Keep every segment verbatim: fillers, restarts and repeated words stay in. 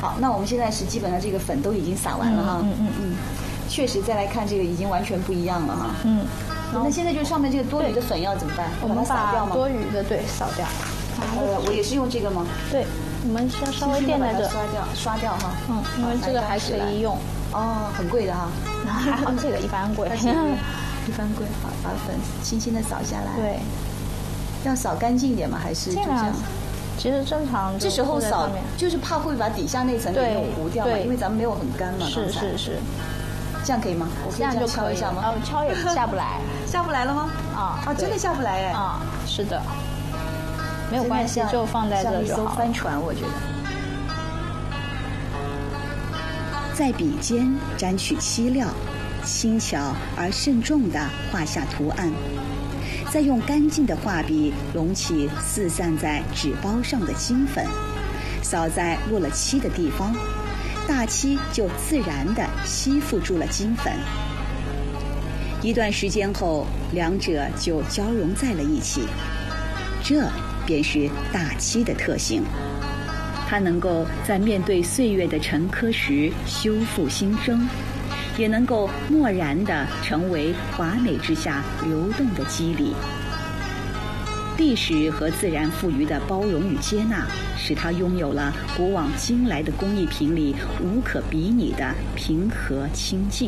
好，那我们现在是基本上这个粉都已经撒完了哈。 嗯嗯 嗯, 嗯，确实再来看这个已经完全不一样了哈。 嗯， 那现在就是上面这个多余的粉要怎么办？ 我们把多余的对扫掉。 呃，我也是用这个吗？ 对，我们是要稍微垫在这刷掉，刷掉哈。 嗯，因为这个还可以用。 哦，很贵的哈。 还好，这个一般贵。 一般贵。好，把粉轻轻的扫下来。 对。 要扫干净一点吗？还是就这样？ 其实正常。 这时候扫就是怕会把底下那层给弄糊掉嘛，因为咱们没有很干嘛。 是是是。 这样可以吗？我可以这样敲一下吗？ 哦，敲也下不来。 下不来了吗？ 啊啊，真的下不来哎。 啊，是的。没有关系，就放在这就好。 像一艘帆船，我觉得。 在笔尖沾取漆料，轻巧而慎重地画下图案，再用干净的画笔拢起四散在纸包上的金粉，扫在落了漆的地方，大漆就自然地吸附住了金粉。一段时间后，两者就交融在了一起，这便是大漆的特性。它能够在面对岁月的沉疴时修复新生，也能够漠然地成为华美之下流动的肌理。历史和自然赋予的包容与接纳，使它拥有了古往今来的工艺品里无可比拟的平和清净。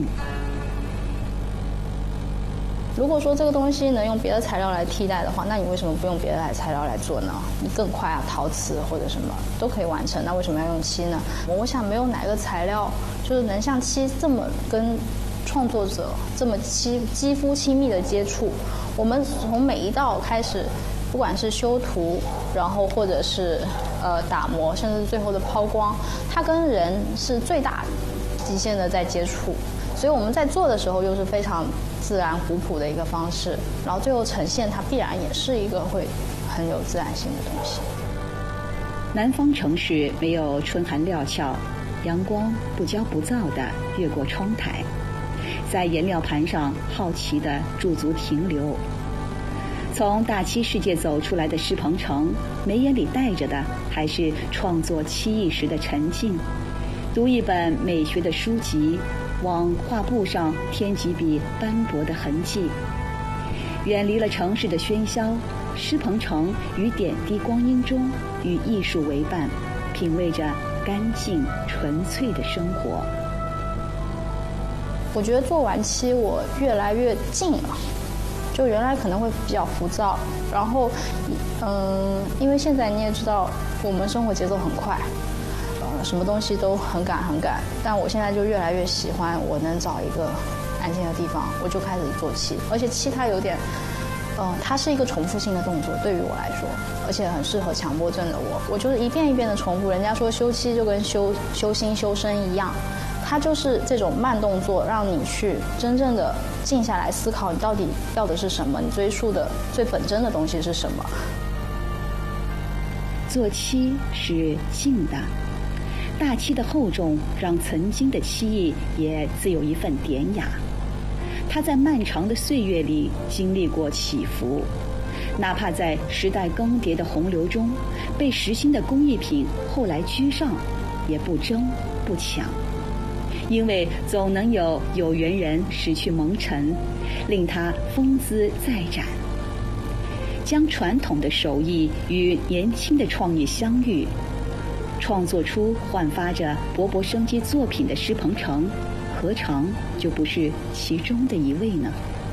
如果说这个东西能用别的材料来替代的话，那你为什么不用别的材料来做呢？你更快啊，陶瓷或者什么都可以完成，那为什么要用漆呢？我想没有哪个材料就是能像漆这么跟创作者这么肌肌肤亲密的接触。我们从每一道开始，不管是修图，然后或者是呃打磨，甚至最后的抛光，它跟人是最大极限的在接触。所以我们在做的时候又是非常自然古朴的一个方式，然后最后呈现它必然也是一个会很有自然性的东西。 南方城市没有春寒料峭，阳光不骄不躁地越过窗台，在颜料盘上好奇地驻足停留。从大漆世界走出来的施鹏程，眉眼里带着的还是创作漆艺时的沉静。读一本美学的书籍，往画布上添几笔斑驳的痕迹，远离了城市的喧嚣，施鹏程于点滴光阴中与艺术为伴，品味着干净纯粹的生活。 我觉得做完漆我越来越静了，就原来可能会比较浮躁，然后嗯，因为现在你也知道我们生活节奏很快，什么东西都很赶很赶，但我现在就越来越喜欢我能找一个安静的地方，我就开始做漆。而且漆它有点呃，它是一个重复性的动作，对于我来说，而且很适合强迫症的我。我就是一遍一遍的重复。人家说修漆就跟修修心修身一样，它就是这种慢动作，让你去真正的静下来思考，你到底要的是什么，你追溯的最本真的东西是什么。 做漆是静的，大漆的厚重让曾经的漆艺也自有一份典雅。它在漫长的岁月里经历过起伏，哪怕在时代更迭的洪流中，被时兴的工艺品后来居上，也不争不抢，因为总能有有缘人识去蒙尘，令它风姿再展。将传统的手艺与年轻的创意相遇，创作出焕发着勃勃生机作品的施鹏程，何尝就不是其中的一位呢？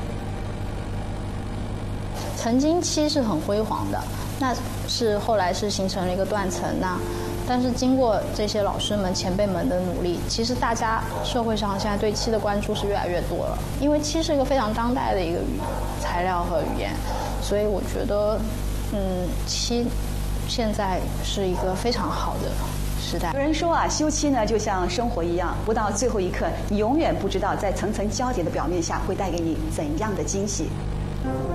曾经漆是很辉煌的，那是后来是形成了一个断层呐。但是经过这些老师们前辈们的努力，其实大家社会上现在对漆的关注是越来越多了，因为漆是一个非常当代的一个语材料和语言，所以我觉得嗯，漆现在是一个非常好的时代。 有人说啊，修漆呢就像生活一样，不到最后一刻，你永远不知道在层层交叠的表面下会带给你怎样的惊喜。